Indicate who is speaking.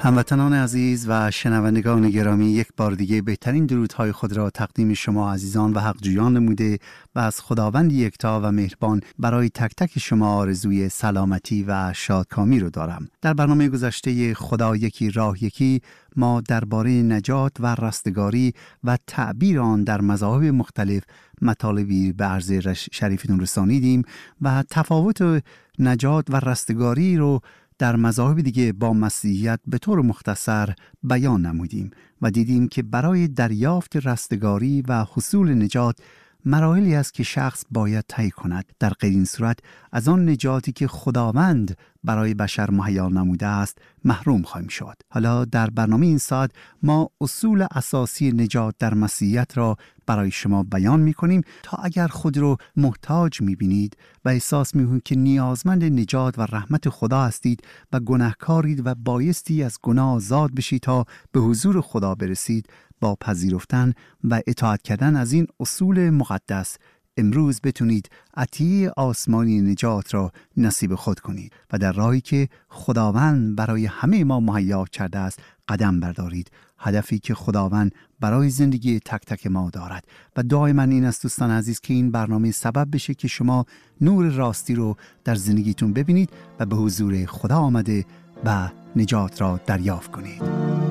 Speaker 1: هموطنان عزیز و شنوندگان گرامی، یک بار دیگه بهترین درودهای خود را تقدیم شما عزیزان و حقجویان نموده و از خداوند یکتا و مهربان برای تک تک شما آرزوی سلامتی و شادکامی رو دارم. در برنامه گذشته خدا یکی راه یکی ما درباره نجات و رستگاری و تعبیر آن در مذاهب مختلف مطالبی به عرض شریفتون رسانیدیم و تفاوت نجات و رستگاری رو در مذاهب دیگه با مسیحیت به طور مختصر بیان نمودیم و دیدیم که برای دریافت رستگاری و حصول نجات مراحلی است که شخص باید طی کند. در غیر این صورت از آن نجاتی که خداوند برای بشر مهیا نموده است محروم خواهیم شد. حالا در برنامه این ساعت ما اصول اساسی نجات در مسیحیت را برای شما بیان می‌کنیم تا اگر خود رو محتاج می‌بینید و احساس می‌کنید که نیازمند نجات و رحمت خدا هستید و گناهکارید و بایستی از گناه آزاد بشید تا به حضور خدا برسید، با پذیرفتن و اطاعت کردن از این اصول مقدس امروز بتونید عطیه آسمانی نجات را نصیب خود کنید و در راهی که خداوند برای همه ما مهیا کرده است قدم بردارید. هدفی که خداوند برای زندگی تک تک ما دارد و دعای من این است دوستان عزیز که این برنامه سبب بشه که شما نور راستی رو در زندگیتون ببینید و به حضور خدا آمده و نجات را دریافت کنید.